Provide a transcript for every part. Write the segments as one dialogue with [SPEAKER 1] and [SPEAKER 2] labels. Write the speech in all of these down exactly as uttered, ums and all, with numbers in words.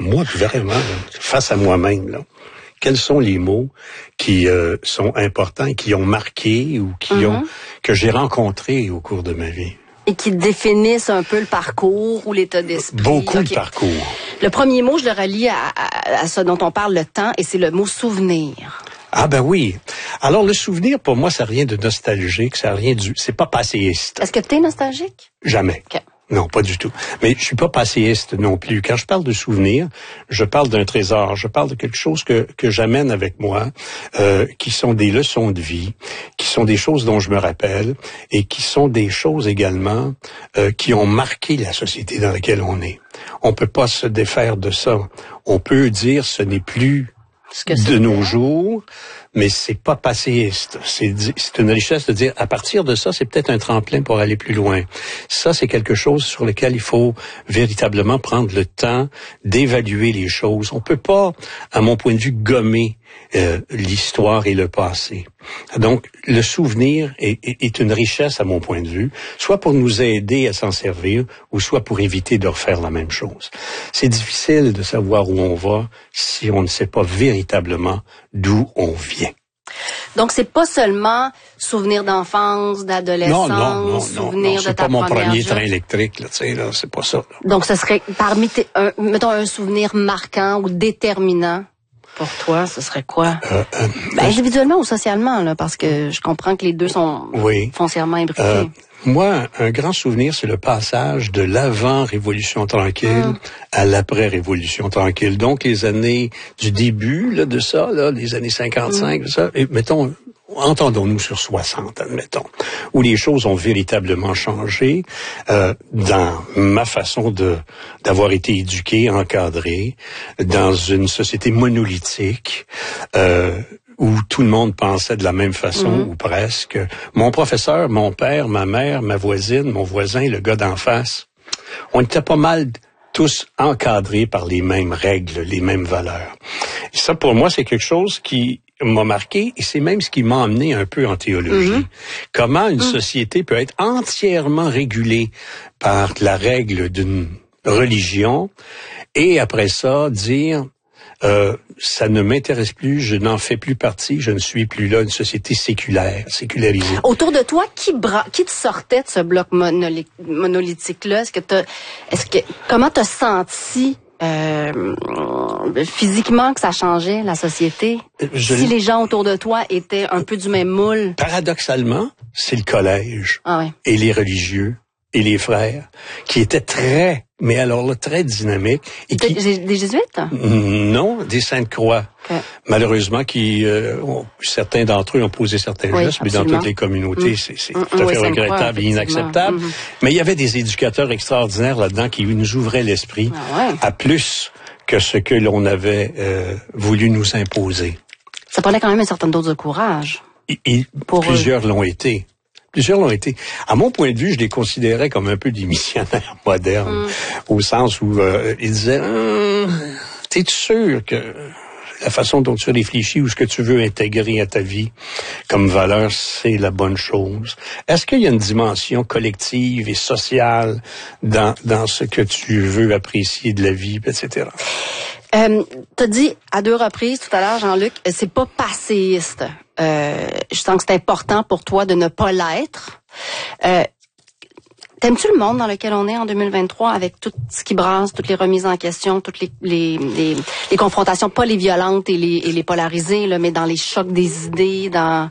[SPEAKER 1] moi, vraiment, là, face à moi-même, là. Quels sont les mots qui euh, sont importants et qui ont marqué ou qui mm-hmm. ont que j'ai rencontrés au cours de ma vie?
[SPEAKER 2] Et qui définissent un peu le parcours ou l'état d'esprit.
[SPEAKER 1] Beaucoup
[SPEAKER 2] okay.
[SPEAKER 1] de parcours.
[SPEAKER 2] Le premier mot, je le relie à, à, à ce dont on parle, le temps, et c'est le mot souvenir.
[SPEAKER 1] Ah ben oui. Alors le souvenir, pour moi, ça n'a rien de nostalgique, ça n'a rien du... C'est pas passéiste.
[SPEAKER 2] Est-ce que tu es nostalgique?
[SPEAKER 1] Jamais.
[SPEAKER 2] Okay.
[SPEAKER 1] Non, pas du tout. Mais je suis pas passéiste non plus. Quand je parle de souvenirs, je parle d'un trésor. Je parle de quelque chose que que j'amène avec moi, euh, qui sont des leçons de vie, qui sont des choses dont je me rappelle et qui sont des choses également euh, qui ont marqué la société dans laquelle on est. On peut pas se défaire de ça. On peut dire ce n'est plus
[SPEAKER 2] Ce que
[SPEAKER 1] de nos jours, mais c'est pas passéiste. C'est, c'est une richesse de dire, à partir de ça, c'est peut-être un tremplin pour aller plus loin. Ça, c'est quelque chose sur lequel il faut véritablement prendre le temps d'évaluer les choses. On peut pas, à mon point de vue, gommer euh, l'histoire et le passé. Donc, le souvenir est, est, est une richesse, à mon point de vue, soit pour nous aider à s'en servir, ou soit pour éviter de refaire la même chose. C'est difficile de savoir où on va si on ne sait pas véritablement d'où on vient.
[SPEAKER 2] Donc, c'est pas seulement souvenir d'enfance, d'adolescence,
[SPEAKER 1] non, non, non,
[SPEAKER 2] souvenir
[SPEAKER 1] non,
[SPEAKER 2] de
[SPEAKER 1] c'est
[SPEAKER 2] ta
[SPEAKER 1] pas mon
[SPEAKER 2] première
[SPEAKER 1] premier
[SPEAKER 2] job.
[SPEAKER 1] train électrique, là, tu sais, là, c'est pas ça. Là.
[SPEAKER 2] Donc, ce serait parmi tes, un, mettons, un souvenir marquant ou déterminant pour toi, ce serait quoi? Euh, euh, ben, individuellement ou socialement, là, parce que je comprends que les deux sont
[SPEAKER 1] oui.
[SPEAKER 2] foncièrement imbriqués.
[SPEAKER 1] Euh, moi, un grand souvenir, c'est le passage de l'avant-révolution tranquille mmh. à l'après-révolution tranquille. Donc, les années du début là, de ça, là, les années cinquante-cinq, mmh. ça, et mettons, entendons-nous sur soixante, admettons, où les choses ont véritablement changé euh, dans ma façon de d'avoir été éduqué, encadré, dans une société monolithique, euh, où tout le monde pensait de la même façon, mmh. ou presque. Mon professeur, mon père, ma mère, ma voisine, mon voisin, le gars d'en face, on était pas mal tous encadrés par les mêmes règles, les mêmes valeurs. Et ça, pour moi, c'est quelque chose qui m'a marqué, et c'est même ce qui m'a emmené un peu en théologie. Mmh. Comment une mmh. société peut être entièrement régulée par la règle d'une religion, et après ça, dire... Euh, ça ne m'intéresse plus, je n'en fais plus partie, je ne suis plus là, une société séculaire, sécularisée.
[SPEAKER 2] Autour de toi, qui bra- qui te sortait de ce bloc monoli- monolithique-là? Est-ce que t'as, est-ce que, comment t'as senti, euh, physiquement que ça changeait, la société? Je... Si les gens autour de toi étaient un peu du même moule? Paradoxalement,
[SPEAKER 1] c'est le collège.
[SPEAKER 2] Ah ouais.
[SPEAKER 1] Et les religieux. Et les frères, qui étaient très, mais alors là, très dynamiques. Et
[SPEAKER 2] des,
[SPEAKER 1] qui,
[SPEAKER 2] des jésuites?
[SPEAKER 1] Non, des Sainte-Croix. Okay. Malheureusement, qui euh, ont, certains d'entre eux ont posé certains
[SPEAKER 2] oui,
[SPEAKER 1] gestes, mais dans toutes les communautés, mmh. c'est, c'est mmh, tout à fait oui, regrettable et inacceptable. Mmh. Mais il y avait des éducateurs extraordinaires là-dedans qui nous ouvraient l'esprit
[SPEAKER 2] ah ouais.
[SPEAKER 1] à plus que ce que l'on avait euh, voulu nous imposer.
[SPEAKER 2] Ça prenait quand même une certaine dose de courage.
[SPEAKER 1] Et, et plusieurs eux. l'ont été. Plusieurs l'ont été. À mon point de vue, je les considérais comme un peu des missionnaires modernes, mm. au sens où euh, ils disaient hum, « T'es sûr que la façon dont tu réfléchis ou ce que tu veux intégrer à ta vie comme valeur, c'est la bonne chose? Est-ce qu'il y a une dimension collective et sociale dans, dans ce que tu veux apprécier de la vie, et cetera »
[SPEAKER 2] Euh, t'as dit à deux reprises tout à l'heure, Jean-Luc, c'est pas passéiste. Euh, je sens que c'est important pour toi de ne pas l'être. Euh, T'aimes-tu le monde dans lequel on est en deux mille vingt-trois avec tout ce qui brasse, toutes les remises en question, toutes les les, les, les confrontations, pas les violentes et les, et les polarisées, là, mais dans les chocs des idées, dans...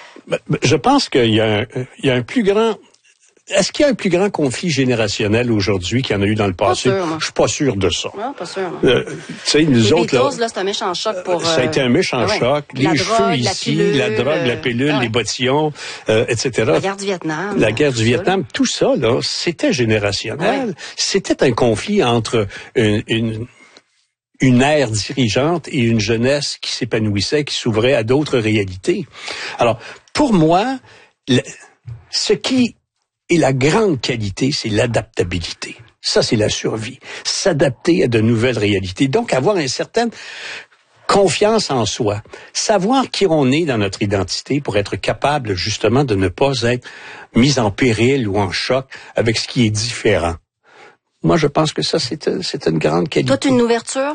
[SPEAKER 1] Je pense qu'il y a un, il y a un plus grand... Est-ce qu'il y a un plus grand conflit générationnel aujourd'hui qu'il y en a eu dans le passé?
[SPEAKER 2] Pas sûr,
[SPEAKER 1] je suis pas sûr de ça.
[SPEAKER 2] Non, pas sûr.
[SPEAKER 1] Euh, tu sais, nous
[SPEAKER 2] les
[SPEAKER 1] autres,
[SPEAKER 2] Beatles, là, là c'est un méchant choc pour...
[SPEAKER 1] Ça a été un méchant
[SPEAKER 2] euh,
[SPEAKER 1] choc.
[SPEAKER 2] Ouais.
[SPEAKER 1] Les
[SPEAKER 2] la
[SPEAKER 1] cheveux
[SPEAKER 2] drogue,
[SPEAKER 1] ici,
[SPEAKER 2] la, pilule,
[SPEAKER 1] la drogue, la pilule,
[SPEAKER 2] euh,
[SPEAKER 1] les bottillons, euh, et cetera.
[SPEAKER 2] La guerre du Vietnam.
[SPEAKER 1] La guerre du Vietnam, tout ça, là, c'était générationnel. Ouais. C'était un conflit entre une... une une ère dirigeante et une jeunesse qui s'épanouissait, qui s'ouvrait à d'autres réalités. Alors, pour moi, le, ce qui est la grande qualité, c'est l'adaptabilité. Ça, c'est la survie. S'adapter à de nouvelles réalités. Donc, avoir une certaine confiance en soi. Savoir qui on est dans notre identité pour être capable, justement, de ne pas être mis en péril ou en choc avec ce qui est différent. Moi, je pense que ça, c'est, c'est une grande qualité.
[SPEAKER 2] Toi, tu as une ouverture